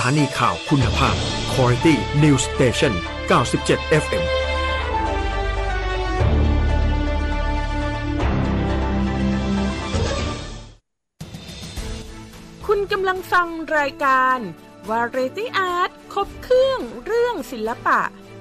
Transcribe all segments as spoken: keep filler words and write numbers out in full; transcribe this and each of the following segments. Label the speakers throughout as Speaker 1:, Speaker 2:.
Speaker 1: านีข่าวคุณภาพ Quality News Station เก้าสิบเจ็ด เอฟ เอ็ม
Speaker 2: คุณกำลังฟังรายการ Variety Art ครบเครื่องเรื่องศิลปะ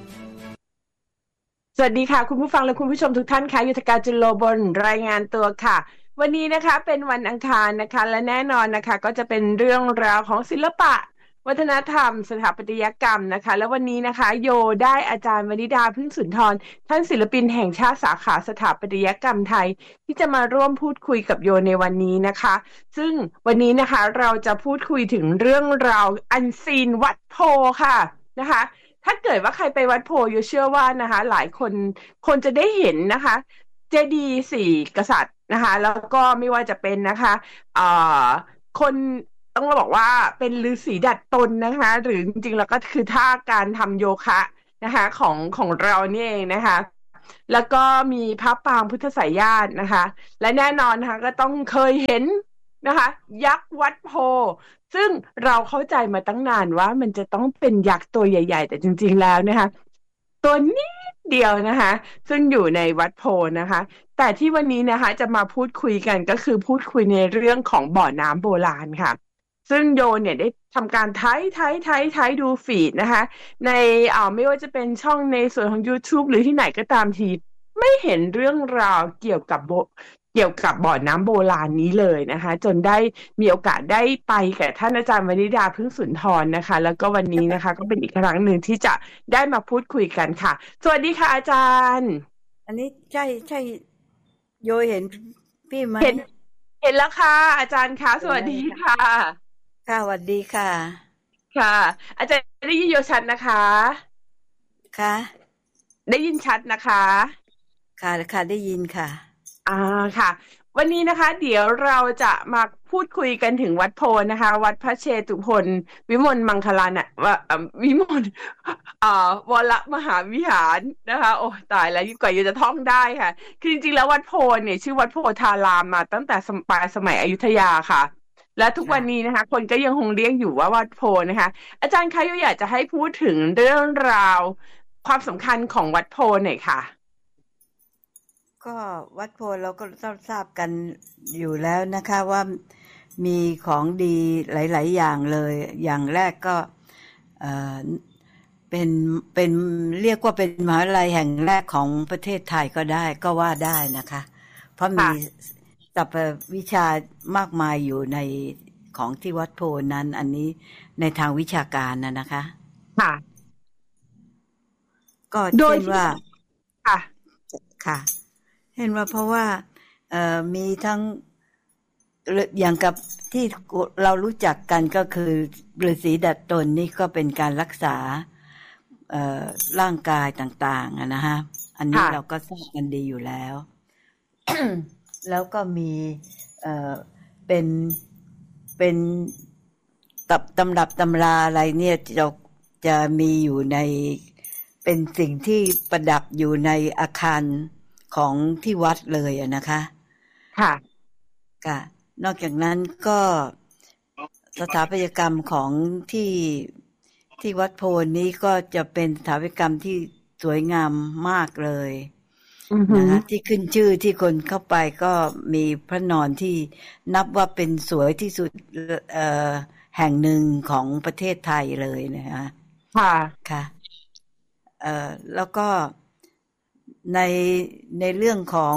Speaker 2: สวัสดีค่ะคุณผู้ฟังและคุณผู้ชมทุกท่านค่ะยุทธการจุลโลบลรายงานตัวค่ะวันนี้นะคะเป็นวันอังคารนะคะและแน่นอนนะคะก็จะเป็นเรื่องราวของศิลปะวัฒนธรรมสถาปัตยกรรมนะคะแล้ววันนี้นะคะโยได้อาจารย์วนิดาพึ่งสุนทรท่านศิลปินแห่งชาติสาขาสถาปัตยกรรมไทยที่จะมาร่วมพูดคุยกับโยในวันนี้นะคะซึ่งวันนี้นะคะเราจะพูดคุยถึงเรื่องราวอันซีนวัดโพค่ะนะคะถ้าเกิดว่าใครไปวัดโพโยเชื่อว่านะคะหลายคนคนจะได้เห็นนะคะเจดีย์สี่กษัตริย์นะคะแล้วก็ไม่ว่าจะเป็นนะคะเอ่อคนต้องบอกว่าเป็นฤาษีดัดตนนะคะหรือจริงๆแล้วก็คือท่าการทำโยคะนะคะของของเรานี่เองนะคะแล้วก็มีพระปรางพุทธไสยญาตินะคะและแน่นอนนะคะก็ต้องเคยเห็นนะคะยักษ์วัดโพซึ่งเราเข้าใจมาตั้งนานว่ามันจะต้องเป็นยักษ์ตัวใหญ่ๆแต่จริงๆแล้วนะคะตัวนิดเดียวนะคะซึ่งอยู่ในวัดโพนะคะแต่ที่วันนี้นะคะจะมาพูดคุยกันก็คือพูดคุยในเรื่องของบ่อน้ำโบราณค่ะซึ่งโยเนี่ยได้ทำการไถไถไถไถดูฟีดนะคะในอ่าไม่ว่าจะเป็นช่องในส่วนของ YouTube หรือที่ไหนก็ตามทีไม่เห็นเรื่องราวเกี่ยวกับโบเกี่ยวกับบ่อน้ำโบราณนี้เลยนะคะจนได้มีโอกาสได้ไปกับท่านอาจารย์วนิดาพึ่งสุนทรนะคะแล้วก็วันนี้นะคะก็เป็นอีกครั้งหนึ่งที่จะได้มาพูดคุยกันค่ะสวัสดีค่ะอาจารย์
Speaker 3: อันนี้ใช่ใช่โยเห็นพี่ไหม
Speaker 2: เห็นเห็นแล้วค่ะอาจารย์คะสวัสดีค่ะ
Speaker 3: ค่ะสวัสดีค่ะ
Speaker 2: ค่ะอาจารย์ได้ยินโยชัดนะคะ
Speaker 3: ค่ะ
Speaker 2: ได้ยินชัดนะคะ
Speaker 3: ค่ะค่ะได้ยินค่ะ
Speaker 2: อ่าค่ะวันนี้นะคะเดี๋ยวเราจะมาพูดคุยกันถึงวัดโพนะคะวัดพระเชตุพนวิมลมังคลานะว่าวิมลอ่าวรมหาวิหารนะคะโอ้ตายแล้วยิ่งกว่าอยู่จะท่องได้ค่ะคือจริงๆแล้ววัดโพเนี่ยชื่อวัดโพธารามมาตั้งแต่สมัยสมัยอยุธยาค่ะและทุกวันนี้นะคะคนก็ยังคงเรียกอยู่ว่าวัดโพนะคะอาจารย์คะอยากจะให้พูดถึงเรื่องราวความสำคัญของวัดโพหน่อยค่ะ
Speaker 3: ก็วัดโพเราก็ต้องทราบกันอยู่แล้วนะคะว่ามีของดีหลายๆอย่างเลยอย่างแรกก็เอ่อเป็นเป็นเรียกว่าเป็นมหาวิทยาลัยแห่งแรกของประเทศไทยก็ได้ก็ว่าได้นะคะเพราะมีสรรพวิชามากมายอยู่ในของที่วัดโพนั้นอันนี้ในทางวิชาการนะนะคะ
Speaker 2: ค่ะ
Speaker 3: ก็เช่นว่า
Speaker 2: ค่ะ
Speaker 3: ค่ะเห็นว่าเพราะว่าเอ่อมีทั้งอย่างกับที่เรารู้จักกันก็คือฤาษีดัดตนนี่ก็เป็นการรักษาเอ่อร่างกายต่างๆอ่ะนะฮะอันนี้เราก็ทราบกันดีอยู่แล้ว แล้วก็มีเอ่อเป็นเป็นตับตำรับตำราอะไรเนี่ยจะจะมีอยู่ในเป็นสิ่งที่ประดับอยู่ในอาคารของที่วัดเลยอะนะคะ
Speaker 2: ค่ะ
Speaker 3: ค่ะนอกจากนั้นก็สถาปัตยกรรมของที่ที่วัดโพนี้ก็จะเป็นสถาปัตยกรรมที่สวยงามมากเลยนะคะที่ขึ้นชื่อที่คนเข้าไปก็มีพระนอนที่นับว่าเป็นสวยที่สุดเอ่อแห่งหนึ่งของประเทศไทยเลยนะคะ
Speaker 2: ค่ะ
Speaker 3: ค่ะเอ่อแล้วก็ในในเรื่องของ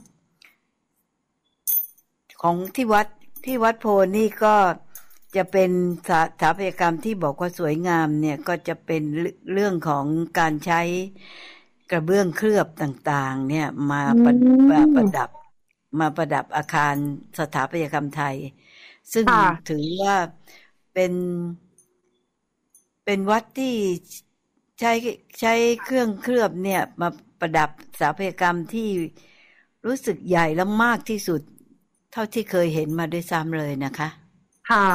Speaker 3: ของที่วัดที่วัดโพนี่ก็จะเป็นสถาปัตยกรรมที่บอกว่าสวยงามเนี่ยก็จะเป็นเรื่องของการใช้กระเบื้องเคลือบต่างๆเนี่ยมาประประดับมาประดับอาคารสถาปัตยกรรมไทยซึ่งถือว่าเป็นเป็นวัดที่ใช้ใช้เครื่องเคลือบเนี่ยมาประดับสถาปัตยกรรมที่รู้สึกใหญ่และมากที่สุดเท่าที่เคยเห็นมาด้วยซ้ำเลยนะคะ
Speaker 2: ค่ะ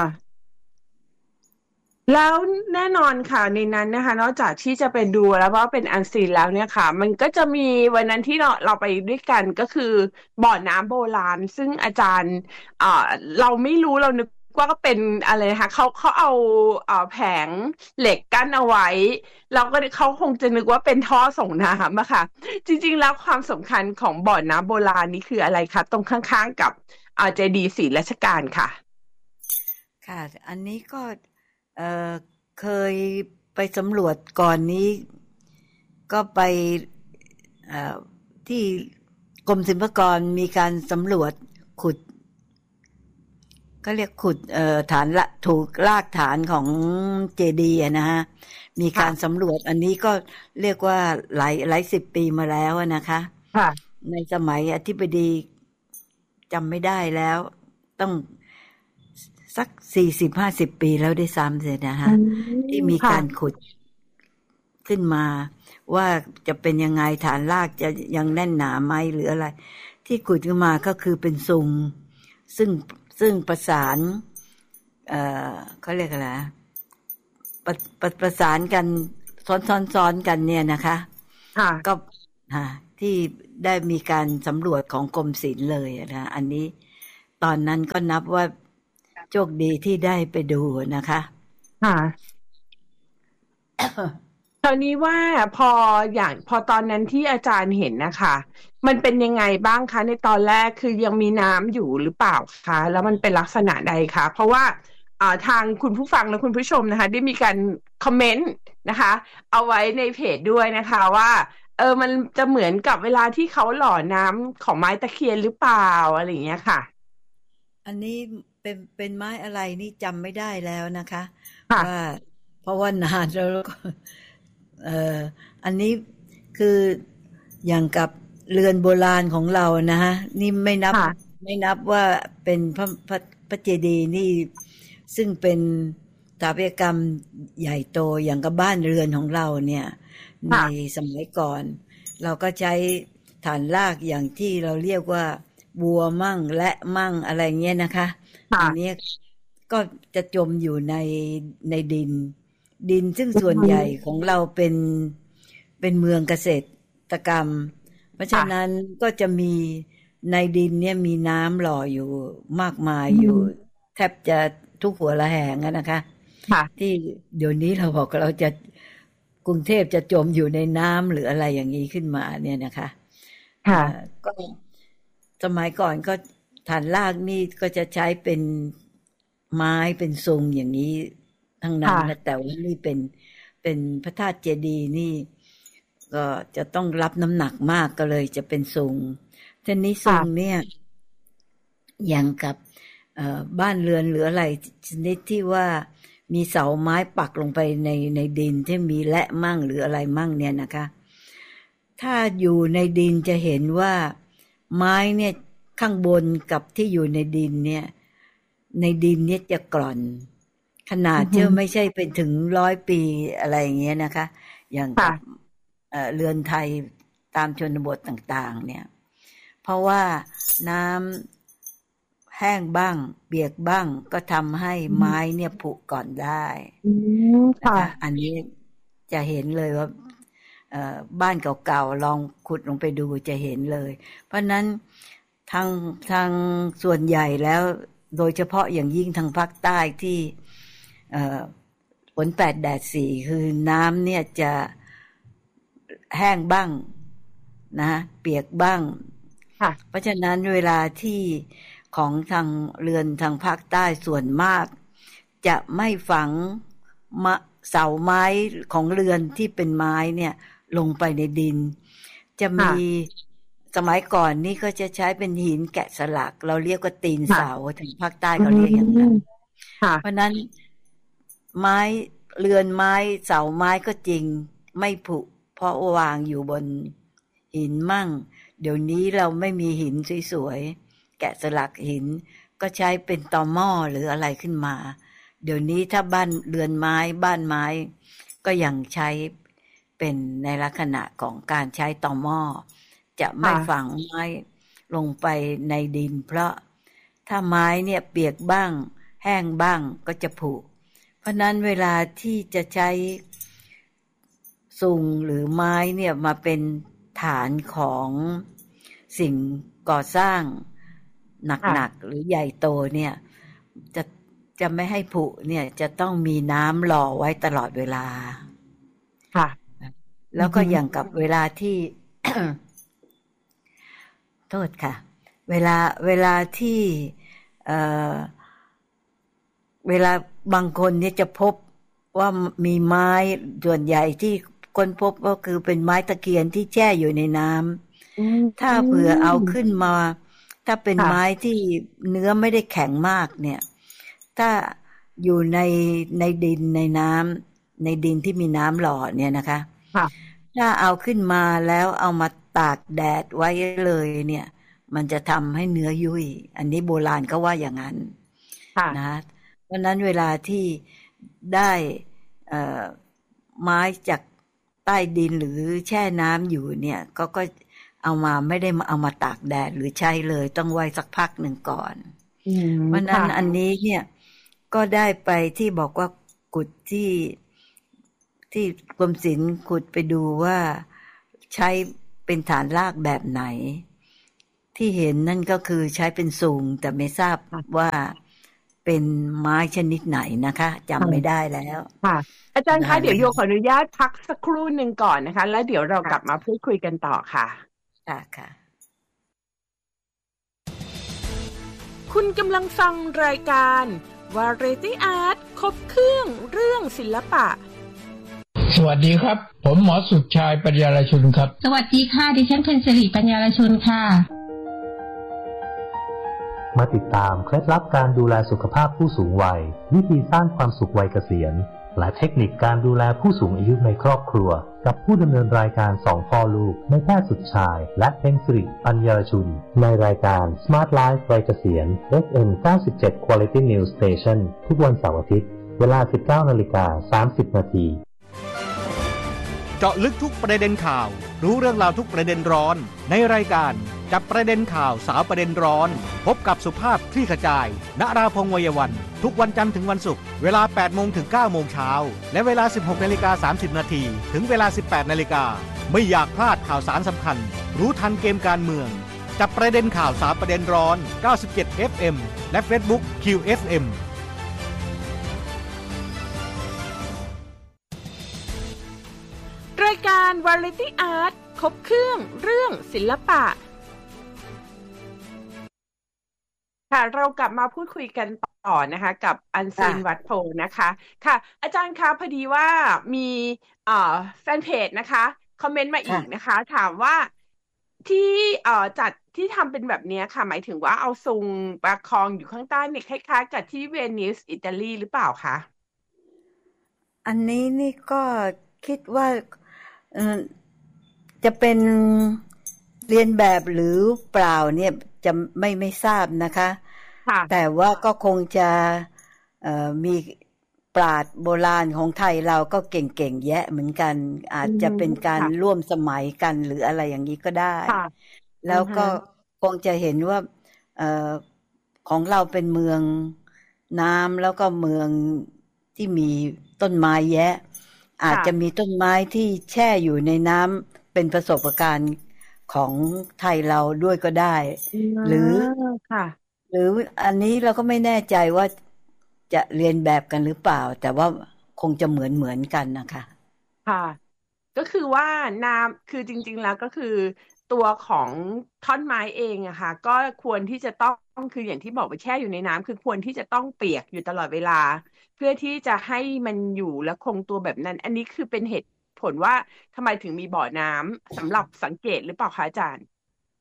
Speaker 2: แล้วแน่นอนค่ะในนั้นนะคะนอกจากที่จะไปดูแล้วว่าเป็นอันซีนแล้วเนี่ยค่ะมันก็จะมีวันนั้นที่เราเราไปด้วยกันก็คือบ่อน้ำโบราณซึ่งอาจารย์อ่าเราไม่รู้เรานึกว่าก็เป็นอะไรนะคะเขาเขาเอาเอ่อแผงเหล็กกั้นเอาไว้เราก็เขาคงจะนึกว่าเป็นท่อส่งน้ำอะค่ะจริงๆแล้วความสำคัญของบ่อน้ำโบราณนี่คืออะไรคะตรงข้างๆกับอ่าเจดีย์ศรีรัชกาลค่ะ
Speaker 3: ค่ะอันนี้ก็เอ่อเคยไปสำรวจก่อนนี้ก็ไปเอ่อที่กรมศิลปากรมีการสำรวจขุดก็เรียกขุดเอ่อฐานละถูกรากฐานของเจดีย์นะฮะมีการสำรวจอันนี้ก็เรียกว่าหลายหลายสิบปีมาแล้วนะคะในสมัยอธิบดีจำไม่ได้แล้วต้องสักสี่สิบห้าสิบปีแล้วได้ซ้ำเลยนะฮะที่มีการขุดขึ้นมาว่าจะเป็นยังไงฐานรากจะยังแน่นหนาไหมหรืออะไรที่ขุดขึ้นมาก็คือเป็นซุงซึ่งซึ่งประสานเอ่อเขาเรียกอะไรประประประสานกันซ้อนซ้อนซ้อนกันเนี่ยนะคะก็ที่ได้มีการสำรวจของกรมศิลป์เลยนะอันนี้ตอนนั้นก็นับว่าโชคดีที่ได้ไปดูนะคะ
Speaker 2: ค่ะตอนนี้ว่าพออย่างพอตอนนั้นที่อาจารย์เห็นนะคะมันเป็นยังไงบ้างคะในตอนแรกคือยังมีน้ำอยู่หรือเปล่าคะแล้วมันเป็นลักษณะใดคะเพราะว่าอ่าทางคุณผู้ฟังและคุณผู้ชมนะคะได้มีการคอมเมนต์นะคะเอาไว้ในเพจด้วยนะคะว่าเออมันจะเหมือนกับเวลาที่เขาหล่อน้ำของไม้ตะเคียนหรือเปล่าอะไรอย่างเงี้ยค่ะ
Speaker 3: อันนี้เป็นเป็นไม้อะไรนี่จำไม่ได้แล้วนะคะว่าเพราะว่านานแล้วก็เอ่ออันนี้คืออย่างกับเรือนโบราณของเรานะฮะนี่ไม่นับไม่นับว่าเป็นพระพระพระเจดีย์นี่ซึ่งเป็นสถาปัตยกรรมใหญ่โตอย่างกับบ้านเรือนของเราเนี่ยในสมัยก่อนเราก็ใช้ฐานรากอย่างที่เราเรียกว่าบัวมั่งและมั่งอะไรเงี้ยนะคะอันนี้ก็จะจมอยู่ในในดินดินซึ่งส่วนใหญ่ของเราเป็นเป็นเมืองเกษตรกรรมเพราะฉะนั้นก็จะมีในดินเนี่ยมีน้ำหล่ออยู่มากมายอยู่แทบจะทุกหัวละแหงนะคะที่เดี๋ยวนี้เราบอกเราจะกรุงเทพจะจมอยู่ในน้ำหรืออะไรอย่างนี้ขึ้นมาเนี่ยนะคะก็สมัยก่อนก็ฐานรากนี่ก็จะใช้เป็นไม้เป็นทรงอย่างนี้ทั้งนั้นนะแต่ว่านี่เป็นเป็นพระธาตุเจดีย์นี่ก็จะต้องรับน้ำหนักมากก็เลยจะเป็นทรงทีนี้ทรงเนี่ยอย่างกับบ้านเรือนหรืออะไรชนิดที่ว่ามีเสาไม้ปักลงไปในในดินที่มีและมั่งหรืออะไรมั่งเนี่ยนะคะถ้าอยู่ในดินจะเห็นว่าไม้เนี่ยข้างบนกับที่อยู่ในดินเนี่ยในดินเนี่ยจะกร่อนขนาดจะไม่ใช่เป็นถึงร้อยปีอะไรอย่างเงี้ยนะคะอย่างกับเอ่อเรือนไทยตามชนบทต่างๆเนี่ยเพราะว่าน้ำแห้งบ้างเปียกบ้างก็ทำให้ไม้เนี่ยผุก่อนได้นะคะอันนี้จะเห็นเลยว่าบ้านเก่าๆลองขุดลงไปดูจะเห็นเลยเพราะนั้นทางทางส่วนใหญ่แล้วโดยเฉพาะอย่างยิ่งทางภาคใต้ที่ฝนแปดแดดสี่คือน้ำเนี่ยจะแห้งบ้างนะเปียกบ้างเพราะฉะนั้นเวลาที่ของทางเรือนทางภาคใต้ส่วนมากจะไม่ฝังเสาไม้ของเรือนที่เป็นไม้เนี่ยลงไปในดินจะมีสมัยก่อนนี่ก็จะใช้เป็นหินแกะสลักเราเรียกว่าตีนเสาทางภาคใต้เขาเรียกอย่างนั้นเพราะนั้นไม้เรือนไม้เสาไม้ก็จริงไม่ผุเพราะวางอยู่บนหินมั่งเดี๋ยวนี้เราไม่มีหินสวยๆแกะสลักหินก็ใช้เป็นตอหม้อหรืออะไรขึ้นมาเดี๋ยวนี้ถ้าบ้านเรือนไม้บ้านไม้ก็ยังใช้เป็นในลักษณะของการใช้ตอหม้อจะไม่ฝังไม้ลงไปในดินเพราะถ้าไม้เนี่ยเปียกบ้างแห้งบ้างก็จะผุเพราะนั้นเวลาที่จะใช้ซุงหรือไม้เนี่ยมาเป็นฐานของสิ่งก่อสร้างหนักๆหรือใหญ่โตเนี่ยจะจะไม่ให้ผุเนี่ยจะต้องมีน้ำหล่อไว้ตลอดเวลา
Speaker 2: ค่ะ
Speaker 3: แล้วก็อย่างกับเวลาที่ โทษค่ะเวลาเวลาที่เอ่อเวลาบางคนเนี่ยจะพบว่ามีไม้ส่วนใหญ่ที่คนพบก็คือเป็นไม้ตะเคียนที่แช่อยู่ในน้ำถ้าเผื่อเอาขึ้นมาถ้าเป็นไม้ที่เนื้อไม่ได้แข็งมากเนี่ยถ้าอยู่ในในดินในน้ำในดินที่มีน้ำหล่อเนี่ยนะคะถ้าเอาขึ้นมาแล้วเอามาตากแดดไว้เลยเนี่ยมันจะทำให้เนื้อยุ่ยอันนี้โบราณก็ว่าอย่างนั้นนะเพราะนั้นเวลาที่ได้เอ่อไม้จากใต้ดินหรือแช่น้ำอยู่เนี่ยก็ก็เอามาไม่ได้มาเอามาตากแดดหรือใช้เลยต้องไว้สักพักหนึ่งก่อนเพราะนั้นอันนี้เนี่ยก็ได้ไปที่บอกว่ากุดที่ที่กรมศิลป์ขุดไปดูว่าใช้เป็นฐานรากแบบไหนที่เห็นนั่นก็คือใช้เป็นสูงแต่ไม่ทราบว่าเป็นไม้ชนิดไหนนะคะจำไม่ได้แล้ว
Speaker 2: ค่ะอาจารย์คะเดี๋ยวโยขออนุญาตพักสักครู่หนึ่งก่อนนะคะแล้วเดี๋ยวเรากลับมาพูดคุยกันต่อค่ะ
Speaker 3: ค่ะค่ะ
Speaker 2: คุณกำลังฟังรายการ Variety Art ครบเครื่องเรื่องศิลปะ
Speaker 4: สวัสดีครับผมหมอสุดชายปัญญาลชุนครับ
Speaker 5: สวัสดีค่ะดิฉันเพ็ญศิริปัญญาลชุนค่ะ
Speaker 6: มาติดตามเคล็ดลับการดูแลสุขภาพผู้สูงวัยวิธีสร้างความสุขวัยเกษียณและเทคนิคการดูแลผู้สูงอายุในครอบครัวกับผู้ดำเนินรายการสองพ่อลูกนายแพทย์สุดชายและเพ็ญศิริปัญญาลชุนในรายการ Smart Life วัยเกษียณ เอฟ เอ็ม เก้าสิบเจ็ด Quality News Station ทุกวันเสาร์อาทิตย์เวลา สิบเก้านาฬิกาสามสิบนาที
Speaker 1: เจาะลึกทุกประเด็นข่าวรู้เรื่องราวทุกประเด็นร้อนในรายการจับประเด็นข่าวสาวประเด็นร้อนพบกับสุภาพคลี่ขจายณราพงษ์วัยวันทุกวันจันทร์ถึงวันศุกร์เวลา แปดโมง ถึง เก้าโมง เช้าและเวลา สิบหกนาฬิกาสามสิบนาทีถึงเวลา สิบแปดนาฬิกาไม่อยากพลาดข่าวสารสำคัญรู้ทันเกมการเมืองจับประเด็นข่าวสาวประเด็นร้อนเก้าสิบเจ็ด เอฟ เอ็ม และ Facebook คิว เอฟ เอ็ม
Speaker 2: รายการ Variety Art ครบเครื่องเรื่องศิลปะค่ะเรากลับมาพูดคุยกันต่อนะคะกับอันซีนวัดโพนะคะค่ะอาจารย์คะพอดีว่ามีเอ่อแฟนเพจนะคะคอมเมนต์มาอีกนะคะถามว่าที่เอ่อจัดที่ทำเป็นแบบนี้ค่ะหมายถึงว่าเอาซุงประคองอยู่ข้างใต้เนี่ยคล้ายๆกับที่เวนิสอิตาลีหรือเปล่าคะ
Speaker 3: อันนี้นี่ก็คิดว่าจะเป็นเรียนแบบหรือเปล่าเนี่ยจะไม่ไม่ทราบนะคะแต่ว่าก็คงจะมีปราชญ์โบราณของไทยเราก็เก่งๆแยะเหมือนกันอาจจะเป็นการร่วมสมัยกันหรืออะไรอย่างนี้ก็ได้แล้วก็คงจะเห็นว่าของเราเป็นเมืองน้ำแล้วก็เมืองที่มีต้นไม้แยะอาจจะมีต้นไม้ที่แช่อยู่ในน้ำเป็นประสบการณ์ของไทยเราด้วยก็ได้หรือหรืออันนี้เราก็ไม่แน่ใจว่าจะเรียนแบบกันหรือเปล่าแต่ว่าคงจะเหมือนเหมือนกันนะคะ
Speaker 2: ค่ะก็คือว่าน้ำคือจริงๆแล้วก็คือตัวของท่อนไม้เองอะค่ะก็ควรที่จะต้องคืออย่างที่บอกไปแช่อยู่ในน้ำคือควรที่จะต้องเปียกอยู่ตลอดเวลาเพื่อที่จะให้มันอยู่และคงตัวแบบนั้นอันนี้คือเป็นเหตุผลว่าทำไมถึงมีบ่อน้ำสำหรับสังเกตหรือเปล่าคะอาจารย์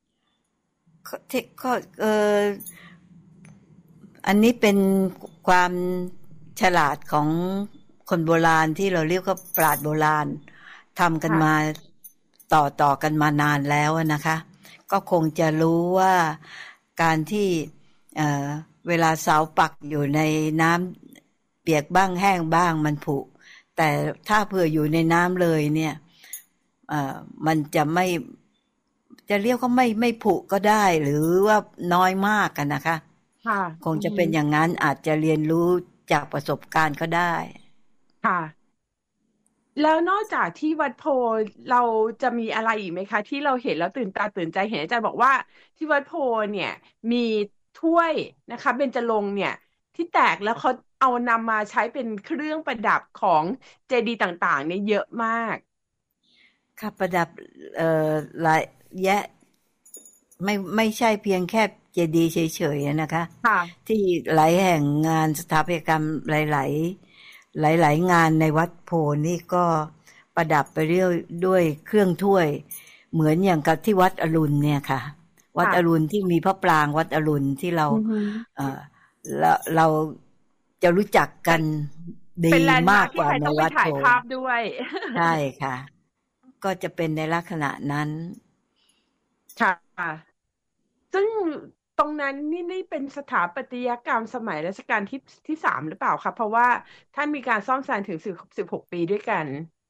Speaker 3: ก็เอออันนี้เป็นความฉลาดของคนโบราณที่เราเรียกว่าปราชญ์โบราณทำกันมาต่อต่อกันมานานแล้วนะคะก็คงจะรู้ว่าการที่เอ่อเวลาเสาปักอยู่ในน้ำเปียกบ้างแห้งบ้างมันผุแต่ถ้าเผื่ออยู่ในน้ำเลยเนี่ยเอ่อมันจะไม่จะเรียกว่าไม่ไม่ผุก็ได้หรือว่าน้อยมากกันนะคะคงจะเป็นอย่างนั้นอาจจะเรียนรู้จากประสบการณ์ก็ได้
Speaker 2: ค่ะแล้วนอกจากที่วัดโพเราจะมีอะไรอีกไหมคะที่เราเห็นแล้วตื่นตาตื่นใจเห็นอาจารย์บอกว่าที่วัดโพเนี่ยมีถ้วยนะคะเบญจรงค์เนี่ยที่แตกแล้วเขาเอานำมาใช้เป็นเครื่องประดับของเจดีย์ต่างๆเนี่ยเยอะมาก
Speaker 3: ค่ะประดับเอ่อหลายแยะไม่ไม่ใช่เพียงแค่เจดีย์เฉยๆนะคะที่หลายแห่งงานสถาปัตยกรรมหลายๆหลายๆงานในวัดโพนี่ก็ประดับไปเรื่อยด้วยเครื่องถ้วยเหมือนอย่างกับที่วัดอรุณเนี่ยค่ะวัดอรุณที่มีพระปรางวัดอรุณที่เราเอ่อแล้วเราจะรู้จักกันดีมากกว่าในวัดโพใช่ค่ะก็จะเป็นในลักษณะนั้น
Speaker 2: ค่ะซึ่งตรงนั้นนี่นี่เป็นสถาปัตยกรรมสมัยรัชกาลที่ที่สามหรือเปล่าคะเพราะว่าท่านมีการซ่อมแซมถึงสิบสิบหกปีด้วยกัน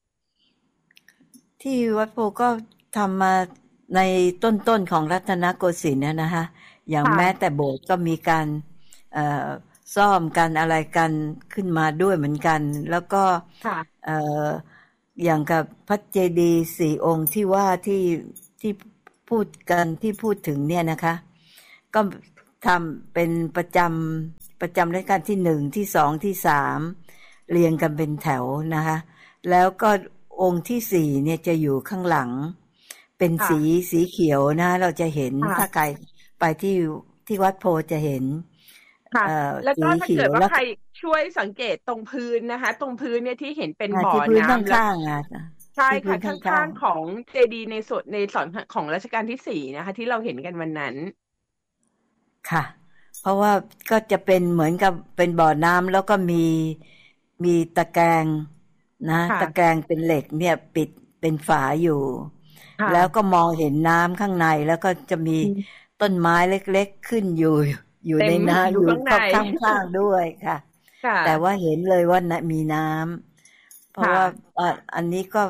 Speaker 3: ที่วัดโพก็ทำมาในต้นๆของรัตนโกสินทร์นะคะอย่างแม้แต่โบสถ์ก็มีการเอ่อซ่อมกันอะไรกันขึ้นมาด้วยเหมือนกันแล้วก็เอ่ออย่างกับพระเจดีย์สี่องค์ที่ว่าที่ที่พูดกันที่พูดถึงเนี่ยนะคะก็ทำเป็นประจำประจำรัชกาลที่หนึ่งที่สองที่สามเรียงกันเป็นแถวนะคะแล้วก็องค์ที่สี่เนี่ยจะอยู่ข้างหลังเป็นสีสีเขียวนะเราจะเห็นถ้าใครไปที่ที่วัดโพจะเห็น
Speaker 2: แล้วก็ถ้าเกิดว่าใครช่วยสังเกตตรงพื้นนะคะตรงพื้นเนี่ยที่เห็นเป็นบ่อน้ำ
Speaker 3: ข้างๆอ่ะ
Speaker 2: ใช่ค่ะข้างๆของเจดีย์ในส่วนในส่วนของรัชกาลที่สี่นะคะที่เราเห็นกันวันนั้น
Speaker 3: ค่ะเพราะว่าก็จะเป็นเหมือนกับเป็นบ่อน้ำแล้วก็มีมีตะแกรงนะตะแกรงเป็นเหล็กเนี่ยปิดเป็นฝาอยู่แล้วก็มองเห็นน้ำข้างในแล้วก็จะมีต้นไม้เล็กๆขึ้นอยู่อยู่ในน้ำอยู่ข้างๆด้วยค่ะแต่ว่าเห็นเลยว่ามีน้ำเพราะว่าอันนี้ก็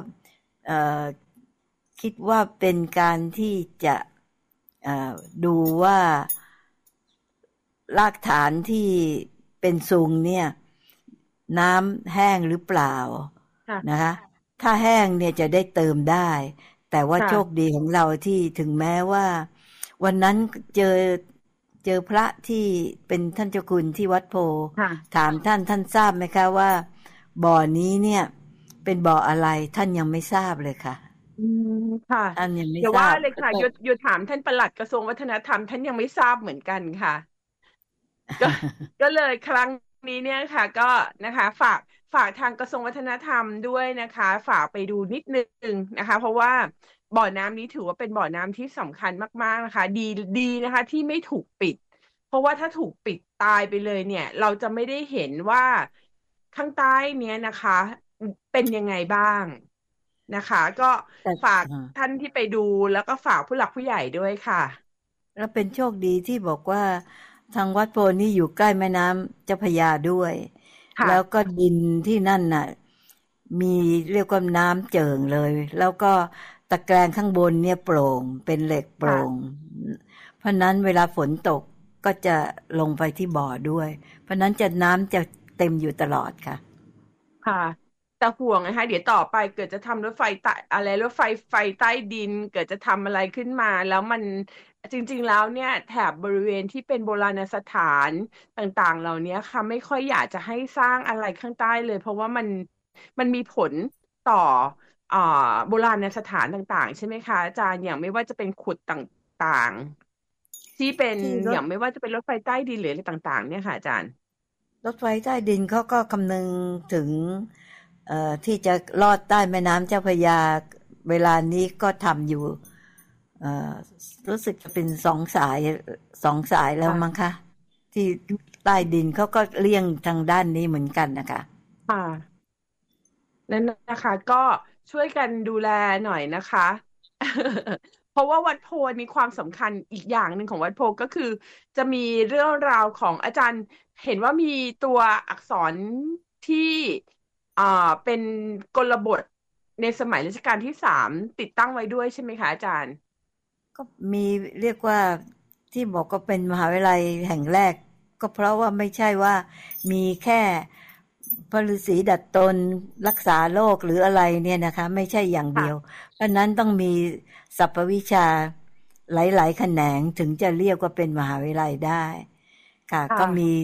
Speaker 3: คิดว่าเป็นการที่จะดูว่ารากฐานที่เป็นซุงเนี่ยน้ำแห้งหรือเปล่านะคะถ้าแห้งเนี่ยจะได้เติมได้แต่ว่าโชคดีของเราที่ถึงแม้ว่าวันนั้นเจอเจอพระที่เป็นท่านเจ้าคุณที่วัดโพถามท่านท่านทราบไหมคะว่าบ่อนี้เนี่ยเป็นบ่ออะไรท่านยังไม่ทราบเลยค่ะ
Speaker 2: อืมค่ะ
Speaker 3: ท่านยังไม่ทราบ
Speaker 2: อย่าว่าเลยค่ะหยุดหยุดถามท่านปลัดกระทรวงวัฒนธรรมท่านยังไม่ทราบเหมือนกันค่ะก็ก็เลยครั้งนี้เนี่ยค่ะก็นะคะฝากฝากทางกระทรวงวัฒนธรรมด้วยนะคะฝากไปดูนิดนึงนะคะเพราะว่าบ่อน้ำนี้ถือว่าเป็นบ่อน้ำที่สำคัญมากๆนะคะดีดีนะคะที่ไม่ถูกปิดเพราะว่าถ้าถูกปิดตายไปเลยเนี่ยเราจะไม่ได้เห็นว่าข้างใต้เนี้ยนะคะเป็นยังไงบ้างนะคะก็ฝากท่านที่ไปดูแล้วก็ฝากผู้หลักผู้ใหญ่ด้วยค่ะ
Speaker 3: แล้วเป็นโชคดีที่บอกว่าทางวัดโพนี่อยู่ใกล้แม่น้ำเจ้าพระยาด้วยแล้วก็ดินที่นั่นน่ะมีเรียกว่าน้ำเจิ่งเลยแล้วก็ตะแกรงข้างบนเนี่ยโปร่งเป็นเหล็กโปร่งเพราะนั้นเวลาฝนตกก็จะลงไปที่บ่อด้วยเพราะนั้นจะน้ำจะเต็มอยู่ตลอดค่ะ
Speaker 2: ค่ะแต่ห่วงนะคะเดี๋ยวต่อไปเกิดจะทำรถไฟใต้อะไรรถไฟไฟใต้ดินเกิดจะทำอะไรขึ้นมาแล้วมันจริงๆแล้วเนี่ยแถบบริเวณที่เป็นโบราณสถานต่างๆเหล่านี้ค่ะไม่ค่อยอยากจะให้สร้างอะไรข้างใต้เลยเพราะว่ามันมันมีผลต่ออ่าโบราณสถานต่างๆใช่ไหมคะอาจารย์อย่างไม่ว่าจะเป็นขุดต่างๆที่เป็นอย่างไม่ว่าจะเป็นรถไฟใต้ดินหรืออะไรต่างๆเนี่ยค่ะอาจารย์
Speaker 3: รถไฟใต้ดินเขาก็คำนึงถึงเอ่อที่จะลอดใต้แม่น้ำเจ้าพระยาเวลานี้ก็ทำอยู่เอ่อรู้สึกจะเป็นสองสายสองสายแล้วมั้งคะที่ใต้ดินเขาก็เลี่ยงทางด้านนี้เหมือนกันนะคะ
Speaker 2: ค่ะนั่นนะคะก็ช่วยกันดูแลหน่อยนะคะ เพราะว่าวัดโพมีความสำคัญอีกอย่างหนึ่งของวัดโพก็คือจะมีเรื่องราวของอาจารย์เห็นว่ามีตัวอักษรที่อ่าเป็นกลบทในสมัยรัชกาลที่สามติดตั้งไว้ด้วยใช่ไหมคะอาจารย์
Speaker 3: ก็มีเรียกว่าที่บอกก็เป็นมหาวิทยาลัยแห่งแรกก็เพราะว่าไม่ใช่ว่ามีแค่พระฤาษีดัดตนรักษาโรคหรืออะไรเนี่ยนะคะไม่ใช่อย่างเดียวเพราะนั้นต้องมีสรรพวิชาหลายๆแขนงถึงจะเรียกว่าเป็นมหาวิทยาลัยได้ค่ะก็มี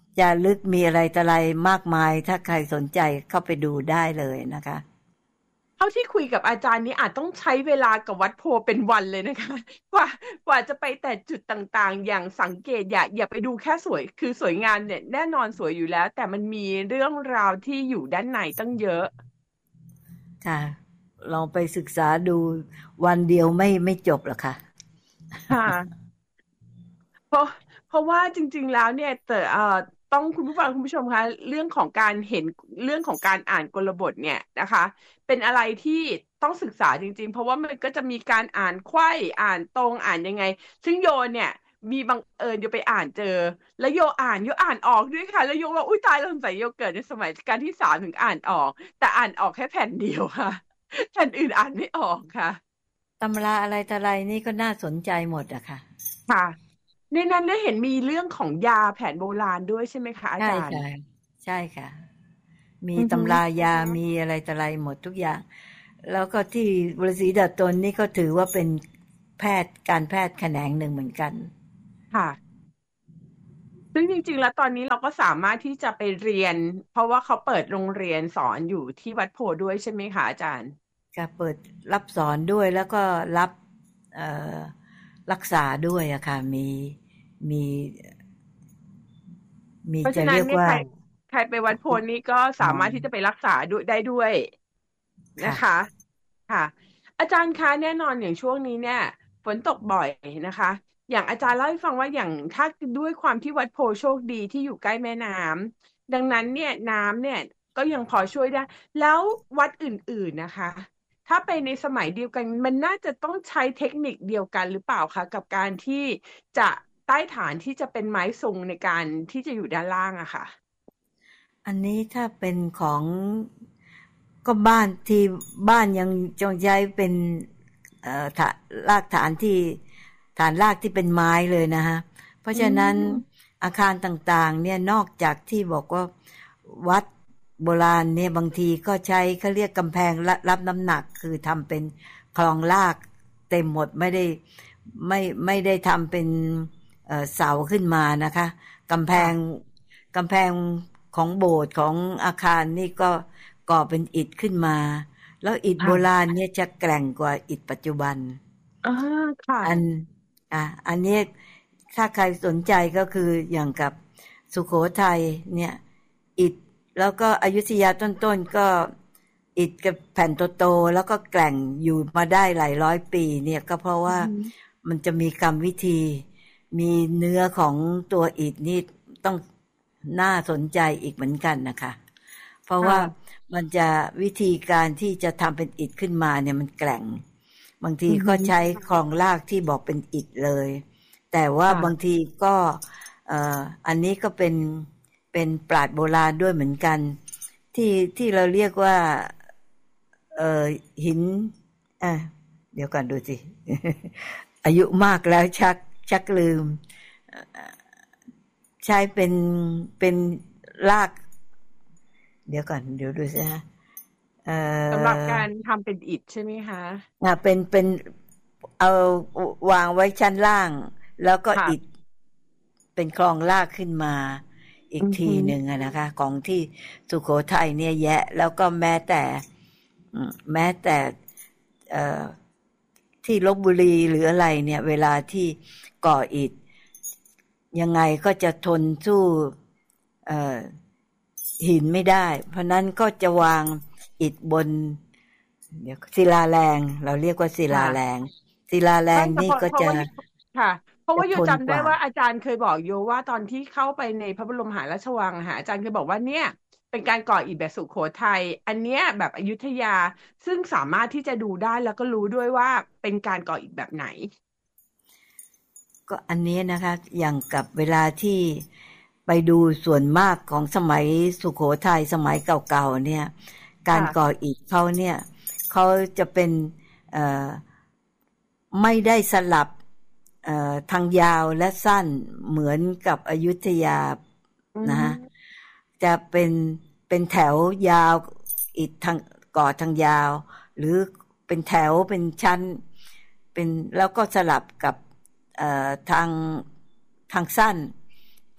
Speaker 3: จะลึกมีอะไรต่ออะไรมากมายถ้าใครสนใจเข้าไปดูได้เลยนะคะ
Speaker 2: เท่าที่คุยกับอาจารย์นี้อาจต้องใช้เวลากับวัดโพเป็นวันเลยนะคะกว่ากว่าจะไปแต่จุดต่างๆอย่างสังเกตอย่าอย่าไปดูแค่สวยคือสวยงามเนี่ยแน่นอนสวยอยู่แล้วแต่มันมีเรื่องราวที่อยู่ด้านในตั้งเยอะ
Speaker 3: ค่ะลองไปศึกษาดูวันเดียวไม่ไม่จบหรอกค่ะ
Speaker 2: ค่ะเพราะเพราะว่าจริงๆแล้วเนี่ยแต่เอ่อต้องคุณผู้ฟังคุณผู้ชมคะเรื่องของการเห็นเรื่องของการอ่านกลบทเนี่ยนะคะเป็นอะไรที่ต้องศึกษาจริงๆเพราะว่ามันก็จะมีการอ่านไขว้อ่านตรงอ่านยังไงซึ่งโยเนี่ยมีบังเอิญโยไปอ่านเจอแล้วโยอ่านโยอ่านออกด้วยค่ะแล้วโยว่าอุ้ยตายแล้วสงสัยโยเกิดในสมัยรัชกาลที่สามถึงอ่านออกแต่อ่านออกแค่แผ่นเดียวค่ะแผ่นอื่นอ่านไม่ออกค่ะ
Speaker 3: ตำราอะไรต่ออะไรนี่ก็น่าสนใจหมดอะค่ะ
Speaker 2: ค่ะในนั้นได้เห็นมีเรื่องของยาแผนโบราณด้วยใช่ไหมคะอาจารย์
Speaker 3: ใช่ค่ะใช่ค่ะมีตำรายามีอะไรต่ออะไรหมดทุกอย่างแล้วก็ที่ฤาษีดัดตนนี่ก็ถือว่าเป็นแพทย์การแพทย์แขนงหนึ่งเหมือนกัน
Speaker 2: ค่ะซึ่งจริงๆแล้วตอนนี้เราก็สามารถที่จะไปเรียนเพราะว่าเขาเปิดโรงเรียนสอนอยู่ที่วัดโพธิ์ด้วยใช่ไหมคะอาจารย์
Speaker 3: ก็เปิดรับสอนด้วยแล้วก็รับรักษาด้วยอะค่ะมีมีมีจะเรียกว่า
Speaker 2: ใครไปวัดโพธิ์นี้ก็สามารถที่จะไปรักษาด้วยได้ด้วยนะคะค่ะอาจารย์คะแน่นอนอย่างช่วงนี้เนี่ยฝนตกบ่อยนะคะอย่างอาจารย์เล่าให้ฟังว่าอย่างถ้าด้วยความที่วัดโพธิ์โชคดีที่อยู่ใกล้แม่น้ำดังนั้นเนี่ยน้ำเนี่ยก็ยังพอช่วยได้แล้ววัดอื่นๆนะคะถ้าไปในสมัยเดียวกันมันน่าจะต้องใช้เทคนิคเดียวกันหรือเปล่าคะกับการที่จะใต้ฐานที่จะเป็นไม้ทรงในการที่จะอยู่ด้านล่างอะค่ะ
Speaker 3: อันนี้ถ้าเป็นของก็บ้านที่บ้านยังจงใช้เป็นเอ่อรากฐานที่ฐานรากที่เป็นไม้เลยนะฮะเพราะฉะนั้นอาคารต่างๆเนี่ยนอกจากที่บอกว่าวัดโบราณเนี่ยบางทีก็ใช้เขาเรียกกำแพงรับน้ำหนักคือทำเป็นคลองรากเต็มหมดไม่ได้ไม่ไม่ได้ทำเป็นเอ่อเสาขึ้นมานะคะกำแพงกำแพงของโบสถ์ของอาคารนี่ก็ก่อเป็นอิฐขึ้นมาแล้วอิฐโบราณเนี่ยจะแกร่งกว่าอิฐปัจจุบัน
Speaker 2: อ่าค่ะ
Speaker 3: อันอ่ะอันนี้ถ้าใครสนใจก็คืออย่างกับสุโขทัยเนี่ยอิฐแล้วก็อยุธยาต้นๆก็อิฐกับแผ่นโตๆแล้วก็แกร่งอยู่มาได้หลายร้อยปีเนี่ยก็เพราะว่ามันจะมีกรรมวิธีมีเนื้อของตัวอิฐนี่ต้องน่าสนใจอีกเหมือนกันนะคะเพราะว่ามันจะวิธีการที่จะทำเป็นอิฐขึ้นมาเนี่ยมันแกร่งบางทีก็ใช้คลองรากที่บอกเป็นอิฐเลยแต่ว่าบางทีก็เอ่ออันนี้ก็เป็นเป็นปราชญ์โบราณด้วยเหมือนกันที่ที่เราเรียกว่าเอ่อหินอ่ะเดี๋ยวก่อนดูสิ อายุมากแล้วชักชักลืมใช้เป็นเป็นรากเดี๋ยวก่อนเดี๋ยวดูสิฮะ
Speaker 2: สำหรับการทำเป็นอิฐใช่ไหมคะ
Speaker 3: อ่าเป็นเป็นเอาวางไว้ชั้นล่างแล้วก็อิฐเป็นคลองลากขึ้นมาอีกทีหนึ่งนะคะของที่สุโขทัยเนี่ยแยะแล้วก็แม้แต่แม้แต่ที่ลพบุรีหรืออะไรเนี่ยเวลาที่ก่ออิฐยังไงก็จะทนสู้หินไม่ได้เพราะนั้นก็จะวางอิฐบนเดี๋ยวศิลาแรงเราเรียกว่าศิลาแรงศิลาแรงนี่ก็จะ
Speaker 2: ค่ะเพราะว่าโยจำได้ว่าอาจารย์เคยบอกโยว่าตอนที่เข้าไปในพระบรมมหาราชวังค่ะอาจารย์เคยบอกว่าเนี่ยเป็นการก่ออิฐแบบสุโขทัยอันเนี้ยแบบอยุธยาซึ่งสามารถที่จะดูได้แล้วก็รู้ด้วยว่าเป็นการก่ออิฐแบบไหน
Speaker 3: ก็อันนี้นะคะอย่างกับเวลาที่ไปดูส่วนมากของสมัยสุโขทัยสมัยเก่าๆเนี่ยการก่ออิฐเขาเนี่ยเขาจะเป็นเอ่อไม่ได้สลับเอ่อทางยาวและสั้นเหมือนกับอยุธยานะฮะจะเป็นเป็นแถวยาวอิฐทางก่อทางยาวหรือเป็นแถวเป็นชั้นเป็นแล้วก็สลับกับเอ่อทางทางสั้น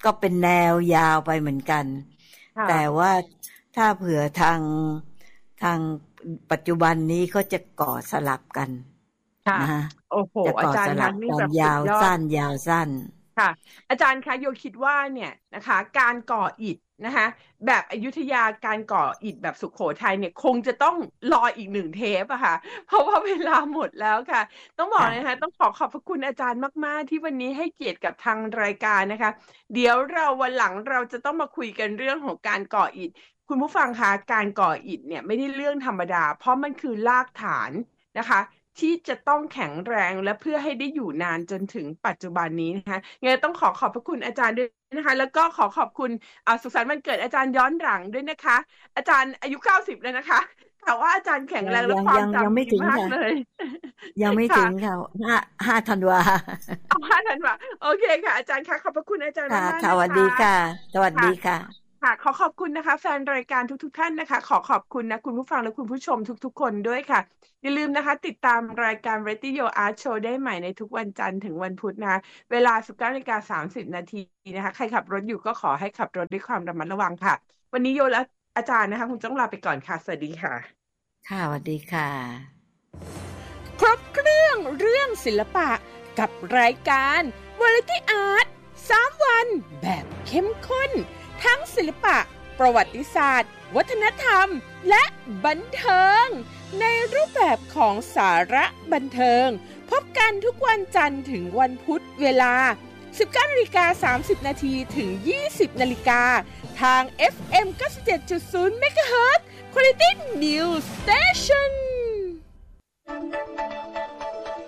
Speaker 3: ก็เป็นแนวยาวไปเหมือนกันแต่ว่าถ้าเผื่อทางทางปัจจุบันนี้เขาจะก่อสลับกันนะฮะ
Speaker 2: โอ้โหอาจารย์นี่แบบ
Speaker 3: ยาวสั้นยาวสั้น
Speaker 2: ค่ะอาจารย์คะโยคิดว่าเนี่ยนะคะการก่ออิฐนะคะแบบอยุธยาการก่ออิฐแบบสุโขทัยเนี่ยคงจะต้องรออีกหนึ่งเทปอะค่ะเพราะว่าเวลาหมดแล้วค่ะต้องบอกนะคะต้องขอขอบพระคุณอาจารย์มากๆที่วันนี้ให้เกียรติกับทางรายการนะคะเดี๋ยวเราวันหลังเราจะต้องมาคุยกันเรื่องของการก่ออิฐคุณผู้ฟังคะการก่ออิฐเนี่ยไม่ได้เรื่องธรรมดาเพราะมันคือรากฐานนะคะที่จะต้องแข็งแรงและเพื่อให้ได้อยู่นานจนถึงปัจจุบันนี้นะคะงั้นต้องขอขอบพระคุณอาจารย์ด้วยนะคะแล้วก็ขอขอบคุณสุขสันต์วันเกิดอาจารย์ย้อนหลังด้วยนะคะอาจารย์อายุเก้าสิบแล้วนะคะแต่ว่าอาจารย์แข็งแรงและความจำดีมากเลย
Speaker 3: ยังไม่ถึงค่ะห้าห้าธันวา
Speaker 2: เอาห้าธันวาโอเคค่ะอาจารย์คะขอบพระคุณอาจารย์มากๆ
Speaker 3: สวัสดีค่ะสวัสดีค่ะ
Speaker 2: ค่ะขอขอบคุณนะคะแฟนรายการทุกๆท่านนะคะขอขอบคุณนะคุณผู้ฟังและคุณผู้ชมทุกๆคนด้วยค่ะอย่าลืมนะคะติดตามรายการ Radio Art Show ได้ใหม่ในทุกวันจันทร์ถึงวันพุธนะคะเวลา สิบเก้านาฬิกาสามสิบนาทีนะคะใครขับรถอยู่ก็ขอให้ขับรถด้วยความระมัดระวังค่ะวันนี้โยและอาจารย์นะคะคงต้องลาไปก่อนค่ะสวัสดีค่ะ
Speaker 3: ค่ะสวัสดีค่ะ
Speaker 2: ครบเครื่องเรื่องศิลปะกับรายการ Variety Art สามวันแบบเข้มข้นทั้งศิลปะประวัติศาสตร์วัฒนธรรมและบันเทิงในรูปแบบของสาระบันเทิงพบกันทุกวันจันทร์ถึงวันพุธเวลา สิบเก้านาฬิกาสามสิบนาที ถึง ยี่สิบนาฬิกาทาง เอฟ เอ็ม เก้าสิบเจ็ดจุดศูนย์ เมกะเฮิรตซ์ Quality News Station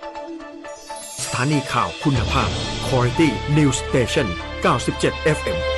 Speaker 7: สถานีข่าวคุณภาพ Quality News Station เก้าสิบเจ็ด เอฟ เอ็ม